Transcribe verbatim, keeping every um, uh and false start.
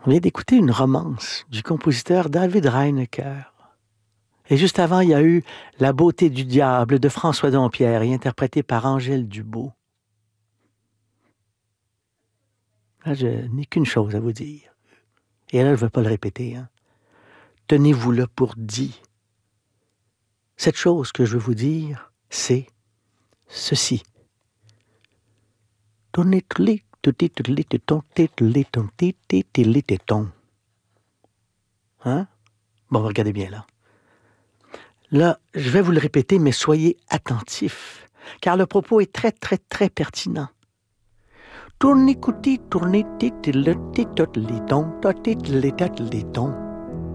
On vient d'écouter une romance du compositeur David Reinecke. Et juste avant, il y a eu La beauté du diable de François Dompierre, interprété par Angèle Dubeau. Là, je n'ai qu'une chose à vous dire. Et là, je ne vais pas le répéter. Hein. Tenez-vous-le pour dit. Cette chose que je veux vous dire, c'est ceci. Hein? Bon, regardez bien là. Là, je vais vous le répéter, mais soyez attentifs, car le propos est très, très, très pertinent. Tournicouti, tournitit, le titot, liton, totit, litat, liton.